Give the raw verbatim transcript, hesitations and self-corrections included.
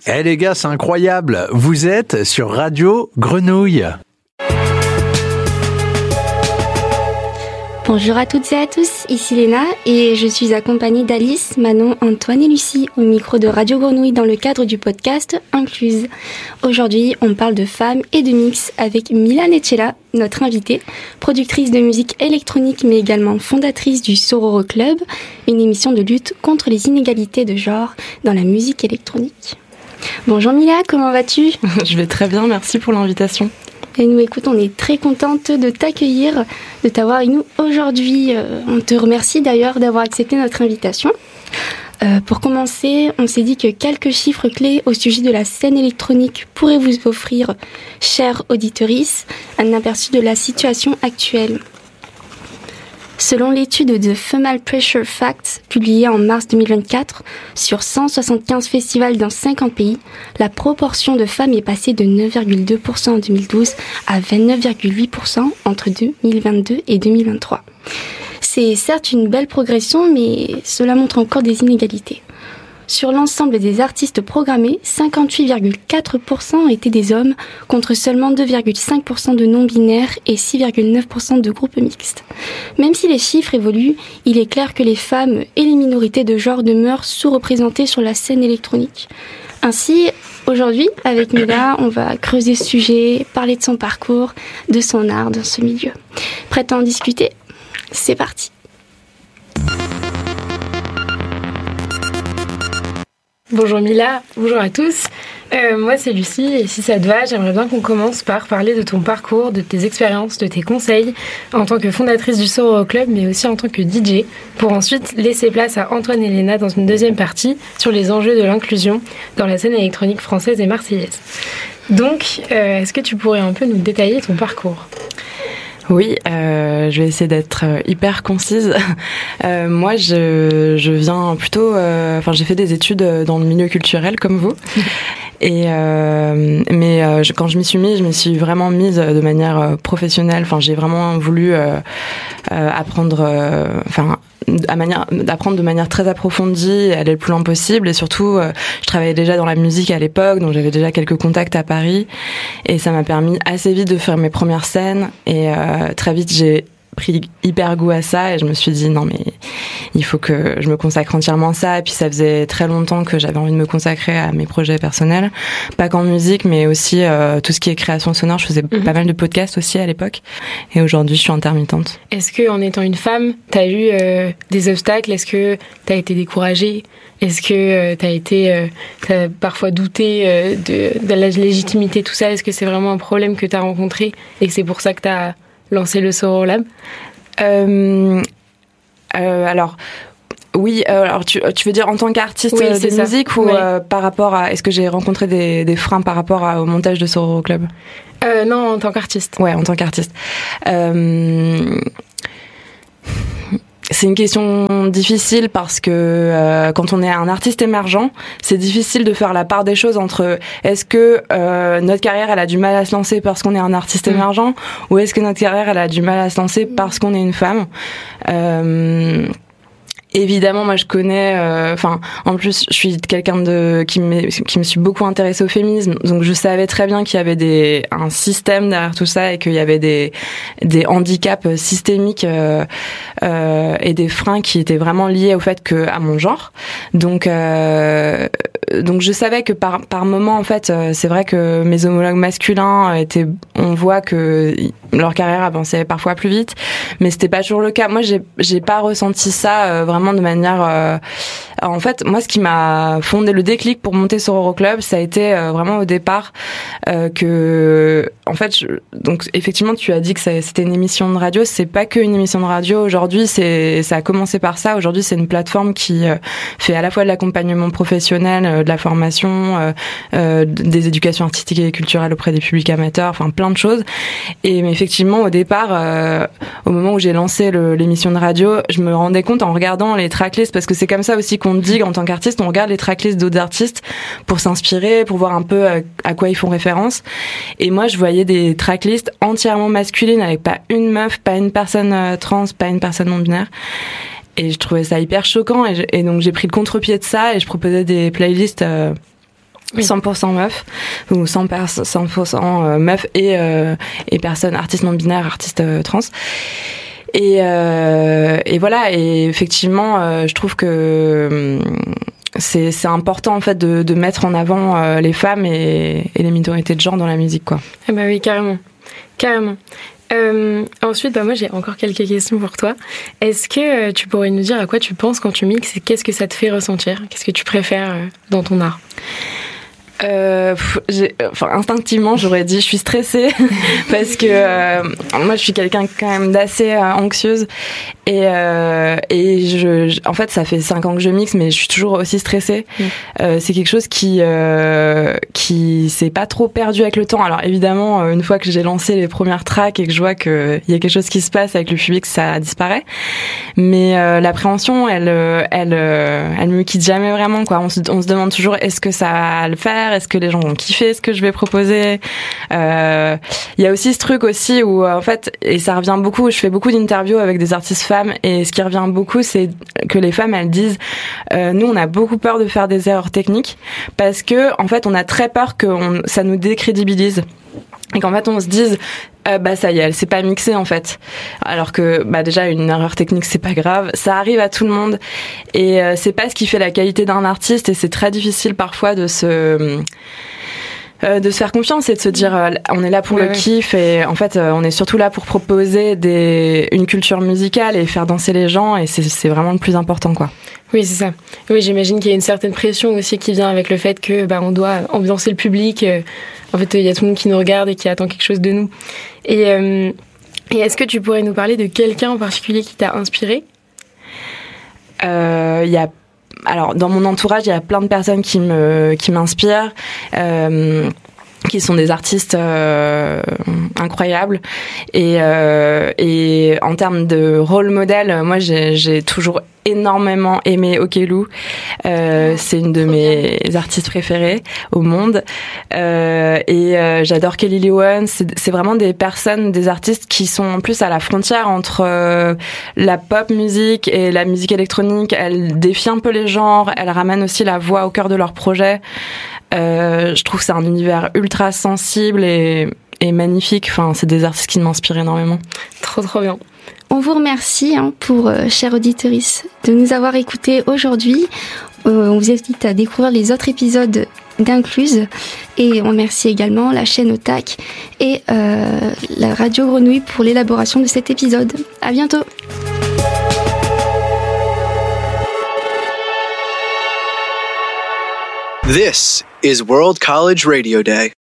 Eh les gars, c'est incroyable. Vous êtes sur Radio Grenouille. Bonjour à toutes et à tous, ici Léna et je suis accompagnée d'Alice, Manon, Antoine et Lucie au micro de Radio Grenouille dans le cadre du podcast Incluse. Aujourd'hui, on parle de femmes et de mix avec Mila Necella, notre invitée, productrice de musique électronique mais également fondatrice du Sororo Club, une émission de lutte contre les inégalités de genre dans la musique électronique. Bonjour Mila, comment vas-tu ? Je vais très bien, merci pour l'invitation. Et nous, écoute, on est très contente de t'accueillir, de t'avoir avec nous aujourd'hui. Euh, on te remercie d'ailleurs d'avoir accepté notre invitation. Euh, pour commencer, on s'est dit que quelques chiffres clés au sujet de la scène électronique pourraient vous offrir, chères auditrices, un aperçu de la situation actuelle. Selon l'étude de Female Pressure Facts, publiée en mars deux mille vingt-quatre, sur cent soixante-quinze festivals dans cinquante pays, la proportion de femmes est passée de neuf virgule deux pour cent en deux mille douze à vingt-neuf virgule huit pour cent entre deux mille vingt-deux et deux mille vingt-trois. C'est certes une belle progression, mais cela montre encore des inégalités. Sur l'ensemble des artistes programmés, cinquante-huit virgule quatre pour cent étaient des hommes, contre seulement deux virgule cinq pour cent de non-binaires et six virgule neuf pour cent de groupes mixtes. Même si les chiffres évoluent, il est clair que les femmes et les minorités de genre demeurent sous-représentées sur la scène électronique. Ainsi, aujourd'hui, avec Mila, on va creuser ce sujet, parler de son parcours, de son art dans ce milieu. Prête à en discuter ? C'est parti. Bonjour Mila, bonjour à tous. Euh, moi c'est Lucie et si ça te va, j'aimerais bien qu'on commence par parler de ton parcours, de tes expériences, de tes conseils en tant que fondatrice du Sororo Club mais aussi en tant que D J pour ensuite laisser place à Antoine et Léna dans une deuxième partie sur les enjeux de l'inclusion dans la scène électronique française et marseillaise. Donc, euh, est-ce que tu pourrais un peu nous détailler ton parcours ? Oui, euh, je vais essayer d'être hyper concise. Euh, moi, je, je viens plutôt... Euh, enfin, j'ai fait des études dans le milieu culturel, comme vous. Et euh, mais euh, je, quand je m'y suis mise, je m'y suis vraiment mise de manière euh, professionnelle. Enfin, j'ai vraiment voulu euh, euh, apprendre... Enfin... Euh, à manière d'apprendre de manière très approfondie, aller le plus loin possible et surtout euh, je travaillais déjà dans la musique à l'époque donc j'avais déjà quelques contacts à Paris et ça m'a permis assez vite de faire mes premières scènes et euh, très vite j'ai pris hyper goût à ça et je me suis dit non mais il faut que je me consacre entièrement à ça et puis ça faisait très longtemps que j'avais envie de me consacrer à mes projets personnels, pas qu'en musique mais aussi euh, tout ce qui est création sonore. Je faisais mmh. pas mal de podcasts aussi à l'époque et aujourd'hui je suis intermittente. Est-ce que en étant une femme t'as eu euh, des obstacles? Est-ce que t'as été découragée? Est-ce que euh, t'as été euh, t'as parfois douté euh, de, de la légitimité, tout ça? Est-ce que c'est vraiment un problème que t'as rencontré et que c'est pour ça que t'as lancé le Sororo Lab? euh, euh, Alors, oui. Euh, alors, tu, tu veux dire en tant qu'artiste oui, de ça. musique ou ouais. euh, par rapport à... Est-ce que j'ai rencontré des, des freins par rapport à, au montage de Sororo Club? euh, Non, en tant qu'artiste. Ouais, en tant qu'artiste. Euh... C'est une question difficile parce que euh, quand on est un artiste émergent, c'est difficile de faire la part des choses entre est-ce que euh, notre carrière elle a du mal à se lancer parce qu'on est un artiste mmh. émergent ou est-ce que notre carrière elle a du mal à se lancer parce qu'on est une femme. Euh, Évidemment, moi je connais. Enfin, euh, en plus, je suis quelqu'un de qui me qui me suis beaucoup intéressée au féminisme, donc je savais très bien qu'il y avait des un système derrière tout ça et qu'il y avait des des handicaps systémiques euh, euh, et des freins qui étaient vraiment liés au fait que à mon genre. Donc euh, donc je savais que par par moment en fait, c'est vrai que mes homologues masculins étaient, on voit que leur carrière avançait parfois plus vite, mais c'était pas toujours le cas. Moi, j'ai j'ai pas ressenti ça euh, vraiment de manière euh... en fait moi ce qui m'a fondé le déclic pour monter Sororo Club, ça a été euh, vraiment au départ euh, que en fait je... donc effectivement tu as dit que ça, c'était une émission de radio, c'est pas que une émission de radio aujourd'hui, c'est ça a commencé par ça. Aujourd'hui c'est une plateforme qui euh, fait à la fois de l'accompagnement professionnel, euh, de la formation, euh, euh, des éducations artistiques et culturelles auprès des publics amateurs, enfin plein de choses. Et mais effectivement au départ euh, au moment où j'ai lancé le, l'émission de radio, je me rendais compte en regardant les tracklists, parce que c'est comme ça aussi qu'on dit en tant qu'artiste, on regarde les tracklists d'autres artistes pour s'inspirer, pour voir un peu à quoi ils font référence. Et moi, je voyais des tracklists entièrement masculines avec pas une meuf, pas une personne trans, pas une personne non binaire. Et je trouvais ça hyper choquant et, je, et donc j'ai pris le contre-pied de ça et je proposais des playlists euh, oui. cent pour cent meufs, ou cent pour cent meufs et, euh, et personnes, artistes non binaires, artistes euh, trans. Et, euh, et voilà, et effectivement, euh, je trouve que c'est, c'est important en fait de, de mettre en avant euh, les femmes et, et les minorités de genre dans la musique, quoi. Ah bah oui, carrément, carrément. Euh, ensuite, bah moi j'ai encore quelques questions pour toi. Est-ce que euh, tu pourrais nous dire à quoi tu penses quand tu mixes et qu'est-ce que ça te fait ressentir? Qu'est-ce que tu préfères euh, dans ton art? Euh, j'ai, enfin, instinctivement, j'aurais dit je suis stressée parce que euh, moi je suis quelqu'un quand même d'assez euh, anxieuse et euh, et je, je en fait ça fait cinq ans que je mixe mais je suis toujours aussi stressée. Mmh. Euh, c'est quelque chose qui euh, qui s'est pas trop perdu avec le temps. Alors évidemment, une fois que j'ai lancé les premières tracks et que je vois que il y a quelque chose qui se passe avec le public, ça disparaît. Mais euh, l'appréhension, elle elle elle me quitte jamais vraiment, quoi. On se on se demande toujours est-ce que ça va le faire? Est-ce que les gens vont kiffer ce que je vais proposer? Euh, il y a aussi ce truc aussi où en fait, et ça revient beaucoup, je fais beaucoup d'interviews avec des artistes femmes et ce qui revient beaucoup, c'est que les femmes elles disent euh, nous on a beaucoup peur de faire des erreurs techniques parce que en fait on a très peur que on, ça nous décrédibilise. Et qu'en fait on se dise euh, bah ça y est, elle s'est pas mixée en fait. Alors que bah déjà une erreur technique c'est pas grave, ça arrive à tout le monde et euh, c'est pas ce qui fait la qualité d'un artiste et c'est très difficile parfois de se euh, de se faire confiance et de se dire euh, on est là pour ouais, le ouais. kiff et en fait euh, on est surtout là pour proposer des une culture musicale et faire danser les gens et c'est c'est vraiment le plus important, quoi. Oui, c'est ça. Oui, j'imagine qu'il y a une certaine pression aussi qui vient avec le fait que bah on doit ambiancer le public. Euh, en fait, il y a tout le monde qui nous regarde et qui attend quelque chose de nous. Et, euh, et est-ce que tu pourrais nous parler de quelqu'un en particulier qui t'a inspiré? Euh, il y a alors dans mon entourage, il y a plein de personnes qui me qui m'inspirent. Euh, qui sont des artistes euh, incroyables et euh, et en termes de rôle modèle, moi j'ai j'ai toujours énormément aimé Okelou. Euh, c'est une de mes artistes préférées au monde euh, et euh, j'adore Kelly Lee Owens. C'est, c'est vraiment des personnes, des artistes qui sont en plus à la frontière entre euh, la pop musique et la musique électronique. Elles défient un peu les genres, elles ramènent aussi la voix au cœur de leurs projets. Euh, je trouve que c'est un univers ultra sensible et, et magnifique. Enfin, c'est des artistes qui m'inspirent énormément. Trop, trop bien. On vous remercie hein, pour, euh, chère auditrice, de nous avoir écoutés aujourd'hui. Euh, on vous invite à découvrir les autres épisodes d'Incluse. Et on remercie également la chaîne Otac et euh, la Radio Grenouille pour l'élaboration de cet épisode. À bientôt. This is World College Radio Day.